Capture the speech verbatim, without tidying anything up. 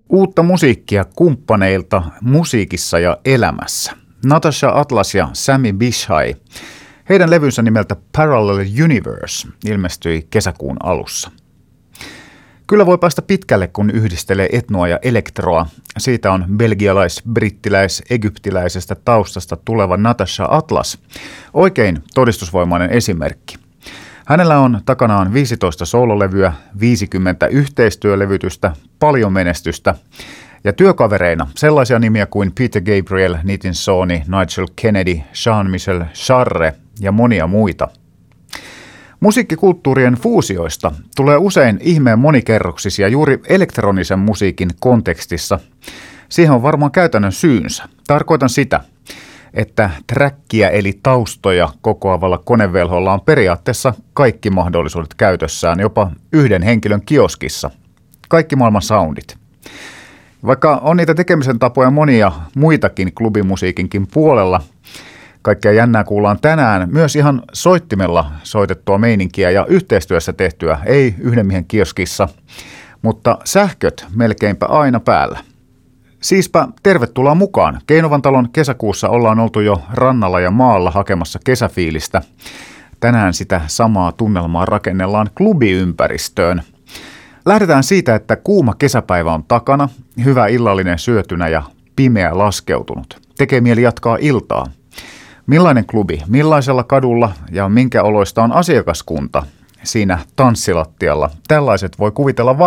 Uutta musiikkia kumppaneilta musiikissa ja elämässä. Natasha Atlas ja Sami Bishai. Heidän levynsä nimeltä Parallel Universe ilmestyi kesäkuun alussa. Kyllä voi päästä pitkälle, kun yhdistelee etnoa ja elektroa. Siitä on belgialais-, brittiläis-, egyptiläisestä taustasta tuleva Natasha Atlas. Oikein todistusvoimainen esimerkki. Hänellä on takanaan viisitoista soololevyä, viisikymmentä yhteistyölevytystä, paljon menestystä ja työkavereina sellaisia nimiä kuin Peter Gabriel, Nitin Soni, Nigel Kennedy, Jean-Michel Jarre ja monia muita. Musiikkikulttuurien fuusioista tulee usein ihmeen monikerroksisia juuri elektronisen musiikin kontekstissa. Siihen on varmaan käytännön syynsä. Tarkoitan sitä, että träkkiä eli taustoja kokoavalla konevelholla on periaatteessa kaikki mahdollisuudet käytössään, jopa yhden henkilön kioskissa. Kaikki maailman soundit. Vaikka on niitä tekemisen tapoja monia muitakin klubimusiikinkin puolella, kaikkea jännää kuullaan tänään myös ihan soittimella soitettua meininkiä ja yhteistyössä tehtyä, ei yhden miehen kioskissa, mutta sähköt melkeinpä aina päällä. Siispä tervetuloa mukaan. Keinovantalon kesäkuussa ollaan oltu jo rannalla ja maalla hakemassa kesäfiilistä. Tänään sitä samaa tunnelmaa rakennellaan klubiympäristöön. Lähdetään siitä, että kuuma kesäpäivä on takana, hyvä illallinen syötynä ja pimeä laskeutunut. Tekee mieli jatkaa iltaa. Millainen klubi, millaisella kadulla ja minkä oloista on asiakaskunta siinä tanssilattialla? Tällaiset voi kuvitella